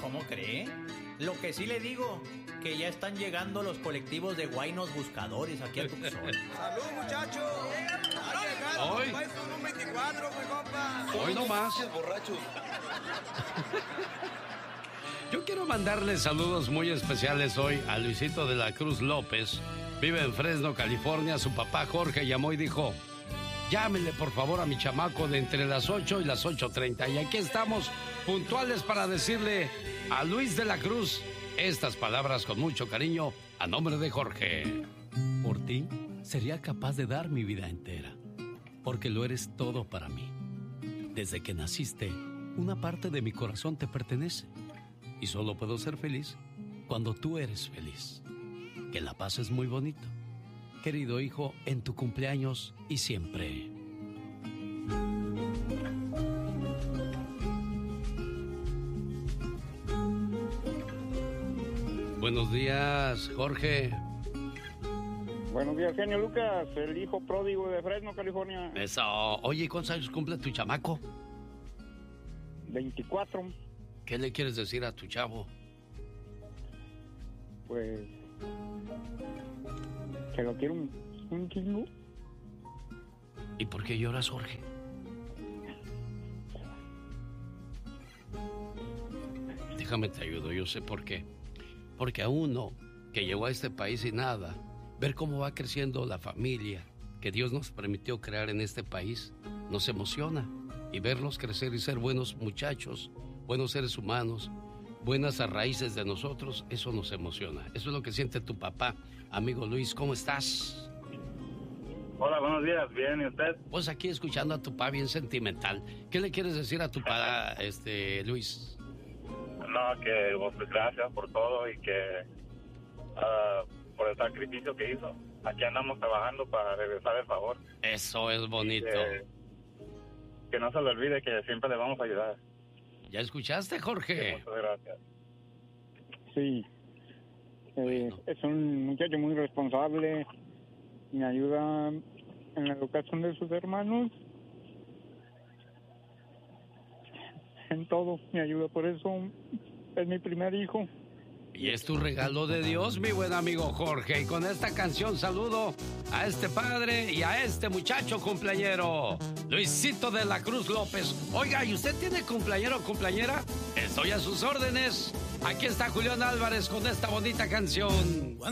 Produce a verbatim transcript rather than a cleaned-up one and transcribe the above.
¿Cómo cree? Lo que sí le digo, que ya están llegando los colectivos de guainos buscadores aquí a Tucson. ¡Salud, muchachos! Hoy. veinticuatro, mi compa. Hoy no más. borrachos. Yo quiero mandarle saludos muy especiales hoy a Luisito de la Cruz López. Vive en Fresno, California. Su papá Jorge llamó y dijo: llámenle por favor a mi chamaco de entre las ocho y las ocho treinta. Y aquí estamos puntuales para decirle a Luis de la Cruz estas palabras con mucho cariño a nombre de Jorge. Por ti sería capaz de dar mi vida entera, porque lo eres todo para mí. Desde que naciste, una parte de mi corazón te pertenece. Y solo puedo ser feliz cuando tú eres feliz. Que la pases muy bonito, querido hijo, en tu cumpleaños y siempre. Buenos días, Jorge. Buenos días, genio Lucas, el hijo pródigo de Fresno, California. Eso. Oye, ¿cuántos años cumple tu chamaco? veinticuatro. ¿Qué le quieres decir a tu chavo? Pues que lo quiero un, un chingo. ¿Y por qué lloras, Jorge? Déjame te ayudo, yo sé por qué. Porque a uno que llegó a este país y nada, ver cómo va creciendo la familia que Dios nos permitió crear en este país, nos emociona. Y verlos crecer y ser buenos muchachos, buenos seres humanos, buenas a raíces de nosotros, eso nos emociona. Eso es lo que siente tu papá. Amigo Luis, ¿cómo estás? Hola, buenos días, bien, ¿y usted? Pues aquí escuchando a tu papá bien sentimental. ¿Qué le quieres decir a tu papá, este, Luis? No, que pues, gracias por todo y que uh, por el sacrificio que hizo. Aquí andamos trabajando para regresar el favor. Eso es bonito. Que, que no se le olvide que siempre le vamos a ayudar. ¿Ya escuchaste, Jorge? Sí, muchas gracias. Sí, eh, es un muchacho muy responsable, me ayuda en la educación de sus hermanos, en todo me ayuda, por eso es mi primer hijo. Y es tu regalo de Dios, mi buen amigo Jorge. Y con esta canción saludo a este padre y a este muchacho cumpleañero, Luisito de la Cruz López. Oiga, ¿y usted tiene cumpleañero o cumpleañera? Estoy a sus órdenes. Aquí está Julián Álvarez con esta bonita canción.